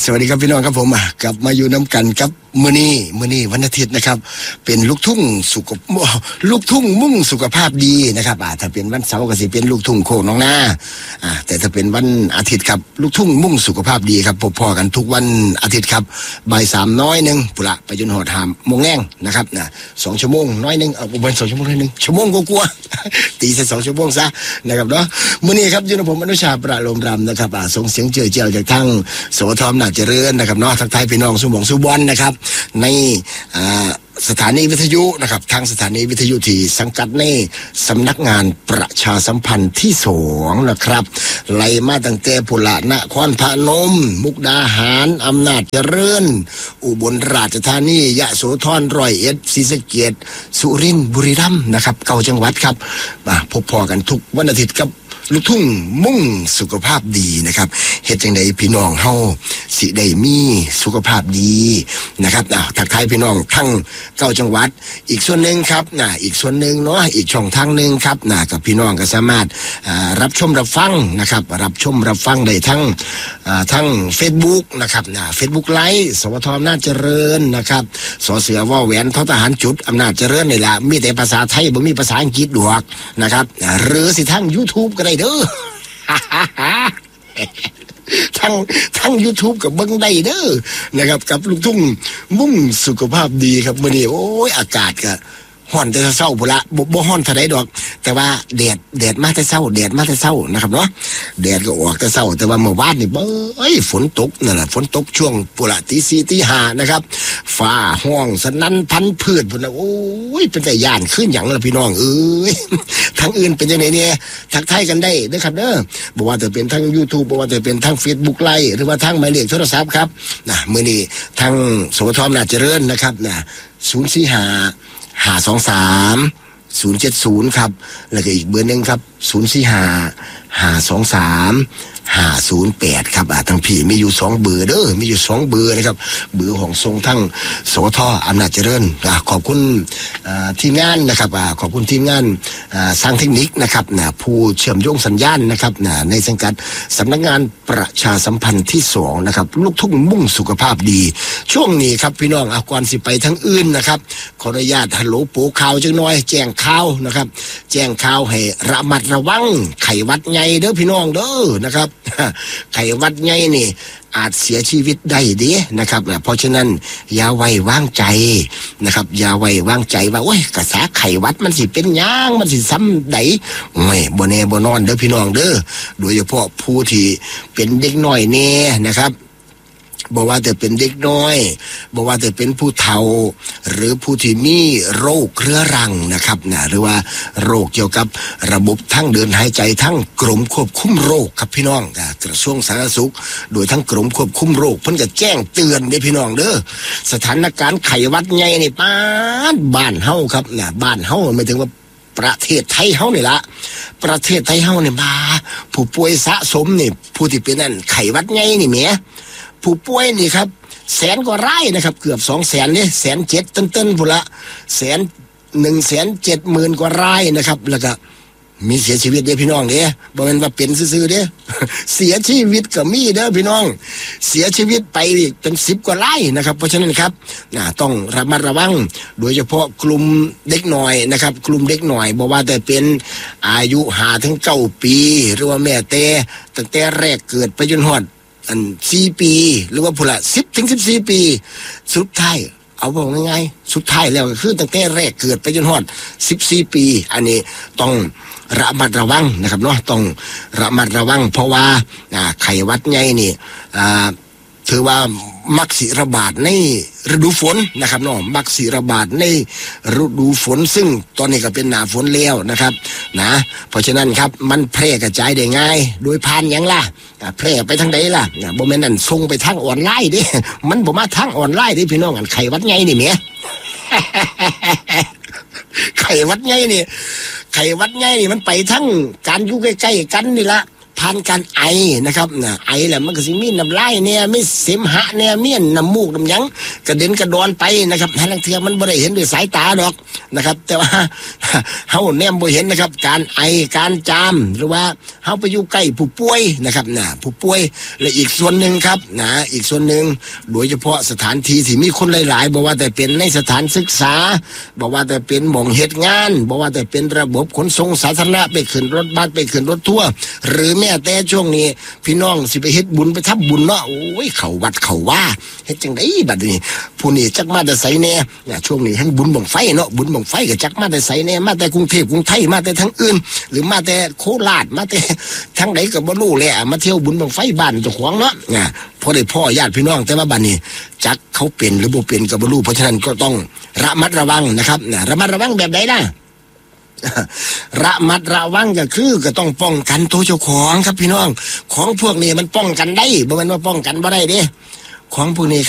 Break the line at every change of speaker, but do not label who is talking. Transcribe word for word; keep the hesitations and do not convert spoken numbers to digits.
สวัสดีครับพี่น้องครับผมกลับมาอยู่น้ำกันครับมื้อนี้มื้อนี้วันอาทิตย์นะครับเป็นลูกทุ่งสุขลูกทุ่งมุ่งสุขภาพดีนะครับอ่าถ้าเป็นวันเสาร์ก็สิเป็นลูกทุ่งโคกน้องนาอ่าแต่ถ้าเป็นวันอาทิตย์ครับลูกทุ่งมุ่งสุขภาพดีครับพบพอกันทุกวันอาทิตย์ครับบ่ายสามน้อยนึงปุระไปจนหอดหามโมงแรงนะครับนะสองชั่วโมงน้อยนึงเอาบ่สองชั่วโมงน้อยนึงชั่วโมงกลัวๆตีซะสองชั่วโมงซะนะครับเนาะมื้อนี้ครับอยู่กับผมอนุชาประโลมรำนะครับอ่าส่งเสียงเจือเจียวจากทางโสธรอำนาจเจริญนะครับเนาะทักทายพี่น้องสุหมองสุบอนนะครับในสถานีวิทยุนะครับทางสถานีวิทยุที่สังกัดในสำนักงานประชาสัมพันธ์ที่สองนะครับไล่มาตั้งแต่พุระนครพนมมุกดาหารอำนาจเจริญอุบลราชธานียะโสธรร้อยเอ็ดศรีสะเกษสุรินทร์บุรีรัมย์นะครับเก้าจังหวัดครับพบพอกันทุกวันอาทิตย์ครับลูกทุ่งมุ่งสุขภาพดีนะครับเฮ็ดจังได๋พี่น้องเฮาสิได้มีสุขภาพดีนะครับอ่ะทักทายพี่น้องทั้งเก้าจังหวัดอีกส่วนหนึ่งครับนะอีกส่วนหนึ่งเนาะอีกช่องทางนึงครับนะกับพี่น้องก็สามารถอ่ารับชมรับฟังนะครับรับชมรับฟังได้ทั้งอ่าทั้ง Facebook นะครับนะ Facebook ไลฟ์สวทอำนาจเจริญนะครับสอเสือวอแหวนททหารจุดอำนาจเจริญนี่ล่ะมีแต่ภาษาไทยบ่มีภาษาอังกฤษดอกนะครับหรือสิทั้ง YouTube ก็ได้เด้อ ทั้งทั้ง YouTube กับเบิ่งได้เด้อนะครับกับลูกทุ่งมุ่งสุขภาพดีครับมื้อนี้โอ้ยอากาศก็ฮ้อนแต่เช้าพุ่นละบ่บ่ฮ้อนเท่าใดดอกแต่ว่าแดดแดดมาแต่เช้าแดดมาแต่เช้านะครับเนาะแดดก็ออกแต่เช้าแต่ว่าเมื่อวานนี่เบ้ยฝนตกนั่นน่ะฝนตกช่วงพุ่นละตีสี่ตีห้านะครับฟ้าห้องสนั่นพันพืชพุ่นน่ะโอ้ยเป็นแต่ย่านขึ้นหยังล่ะพี่น้องเอ้ยทางอื่นเป็นจังได๋เนี่ยทักทายกันได้เด้อครับเด้อบ่ว่าจะเป็นทาง YouTube บ่ว่าจะเป็นทาง Facebook ไลฟ์หรือว่าทางหมายเลขโทรศัพท์ครับนะมื้อนี้ทางโสธรอำนาจเจริญนะครับนะศูนย์สี่ห้าห้าสองสามศูนย์เจ็ดศูนย์ครับแล้วก็อีกเบอร์หนึ่งครับศูนย์สี่ห้าห้าสองสามห้าศูนย์แปดครับอ่าทั้งพี่มีอยู่สองเบอร์เด้อมีอยู่สองเบอร์นะครับเบอร์ของทรงทั้งโสธรอำนาจเจริญอ่าขอบคุณอ่าทีมงานนะครับอ่าขอบคุณทีมงานอ่าสร้างเทคนิคนะครับนะผู้เชื่อมโยงสัญญาณนะครับนะในสังกัดสำนักงานประชาสัมพันธ์ที่สองนะครับลูกทุ่งมุ่งสุขภาพดีช่วงนี้ครับพี่น้องอ่ะก่อนสิไปทั้งอื่นนะครับขออนุญาตฮัลโหลโปข่าวจังหน่อยแจ้งข่าวนะครับแจ้งข่าวให้ระมัดระวังไข้หวัดใหญ่เด้อพี่น้องเด้อนะครับไข้หวัดใหญ่นี่อาจเสียชีวิตได้เด้นะครับเพราะฉะนั้นอย่าไว้วางใจนะครับอย่าไว้วางใจว่าโอ้ยกระแสไข้หวัดมันสิเป็นหยังมันสิซ้ำใดโอ้ยบ่แน่บ่นอนเด้อพี่น้องเด้อโดยเฉพาะผู้ที่เป็นเด็กน้อยแน่นะครับบอกว่าแต่เป็นเด็กน้อยบอกว่าแต่เป็นผู้เฒ่าหรือผู้ที่มีโรคเรื้อรังนะครับนะหรือว่าโรคเกี่ยวกับระบบทางเดินหายใจทั้งกรมควบคุมโรคครับพี่น้องกระทรวงสาธารณสุขโดยทั้งกรมควบคุมโรคเพิ่นก็แจ้งเตือนเด้พี่น้องเด้อสถานการณ์ไข้หวัดใหญ่นี่ป้านบ้านเฮาครับนะบ้านเฮาหมายถึงว่าประเทศไทยเฮานี่ละประเทศไทยเฮานี่มาผู้ป่วยสะสมนี่ผู้ที่เป็นนั่นไข้หวัดใหญ่นี่แหมผู้ป่วยนี่ครับแสนกว่ารายนะครับเกือบสองแสนเนี่ยแสนเจ็ดต้นๆพุ่นละแสนหนึ่งแสนเจ็ดหมื่นกว่ารายนะครับแล้วก็มีเสียชีวิตเด้อพี่น้องเด้บ่แม่นว่าเป็นซื่อๆเด้เสียชีวิตก็มีเด้อพี่น้องเสียชีวิตไปอีกเป็นสิบกว่ารายนะครับเพราะฉะนั้นครับนะต้องระมัดระวังโดยเฉพาะกลุ่มเด็กน้อยนะครับกลุ่มเด็กน้อยบ่ว่าแต่เป็นอายุห้าถึงเก้าปีหรือว่าแม่แต่ตั้งแต่แรกเกิดไปจนฮอดอันสี่ปีหรือว่าพุ่นละสิบถึงสิบสี่ปีสุดท้ายเอาบอกง่ายๆสุดท้ายแล้วก็คือตั้งแต่แรกเกิดไปจนฮอดสิบสี่ปีอันนี้ต้องระมัดระวังนะครับเนาะต้องระมัดระวังเพราะว่าอ่าไข้หวัดใหญ่นี่อ่าถือว่ามักสิระบาดในฤดูฝนนะครับเนาะมักสิระบาดในฤดูฝนซึ่งตอนนี้ก็เป็นหน้าฝนแล้วนะครับนะเพราะฉะนั้นครับมันแพร่กระจายได้ง่ายโดยผ่านหยังล่ะแพร่ไปทางใดล่ะบ่แม่นนั่นส่งไปทางออนไลน์เด้มันบ่มาทางออนไลน์เด้พี่น้องอันไข้หวัดใหญ่นี่แหม ไข้หวัดใหญ่นี่ไข้หวัดใหญ่นี่มันไปทั้งการอยู่ใกล้ๆกันนี่ละผ่านการไอนะครับนะไอแหละมันก็สิมีน้ำลายเนี่ยมีเสมหะเนี่ยมีน้ำมูกน้ำหยังกระเด็นกระดอนไปนะครับทางเทือมันบ่ได้เห็นด้วยสายตาดอกนะครับ แต่ว่าเฮาแนมบ่เห็นนะครับการไอการจามหรือว่าเฮาไปอยู่ใกล้ผู้ป่วยนะครับนะผู้ป่วยและอีกส่วนหนึ่งครับนะอีกส่วนหนึ่งโดยเฉพาะสถานที่ที่มีคนหลายๆบอกว่าแต่เป็นในสถานศึกษาบอกว่าแต่เป็นหม่องเฮ็ดงานบอกว่าแต่เป็นระบบขนส่งสาธารณะไปขึ้นรถบัสไปขึ้นรถทัวร์หรือแม้แต่ช่วงนี้พี่น้องสิไปเฮ็ดบุญไปทำบุญเนาะโอ้ยเข้าวัดเข้าว่าเฮ็ดจังได๋บัดนี้ผู้นี้จักมาแต่ไสแน่เนี่ยช่วงนี้ให้บุญบังไฟเนาะบุญบังไฟก็จักมาแต่ไสแน่มาแต่กรุงเทพกรุงไทยมาแต่ทางอื่นหรือมาแต่โคราชมาแต่ทางไหนก็บ่รู้แหละมาเที่ยวบุญบังไฟบ้านเจ้าของเนาะเนี่ยพอได้พ่อญาติพี่น้องแต่ว่าบัดนี้จักเขาเป็นหรือบ่เป็นก็บ่รู้เพราะฉะนั้นก็ต้องระมัดระวังนะครับนะระมัดระวังแบบใดล่ะระมัดระวังก็คือก็ต้องป้องกันตัวเจ้าของครับพี่น้องของพวกนี้มันป้องกันได้บ่แม่นว่าป้องกันบ่ได้เด้ของพวกนี้